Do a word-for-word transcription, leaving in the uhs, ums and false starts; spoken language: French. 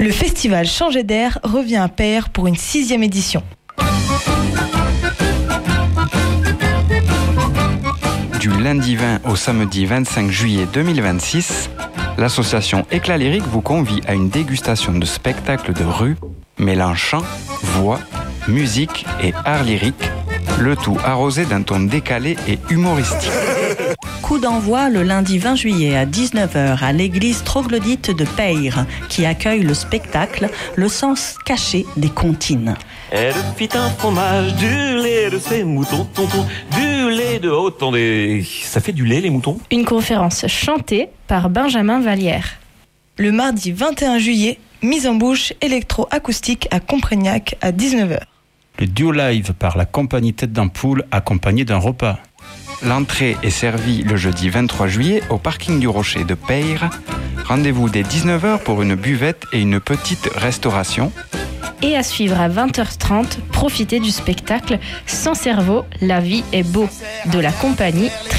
Le festival Changer d'air revient à Payre pour une sixième édition. Du lundi vingt au samedi vingt-cinq juillet deux mille vingt-six, l'association Éclat Lyrique vous convie à une dégustation de spectacles de rue, mêlant chant, voix, musique et art lyrique, le tout arrosé d'un ton décalé et humoristique. Coup d'envoi le lundi vingt juillet à dix-neuf heures à l'église troglodyte de Payre, qui accueille le spectacle Le sens caché des comptines. Elle fit un fromage, du lait de ses moutons, tonton, du lait de haut, attendez, ça fait du lait les moutons? Une conférence chantée par Benjamin Vallière. Le mardi vingt et un juillet, mise en bouche électro-acoustique à Comprignac à dix-neuf heures. Le duo live par la compagnie Tête d'Ampoule accompagné d'un repas. L'entrée est servie le jeudi vingt-trois juillet au parking du Rocher de Payre. Rendez-vous dès dix-neuf heures pour une buvette et une petite restauration. Et à suivre à vingt heures trente, profitez du spectacle Sans cerveau, la vie est beau de la compagnie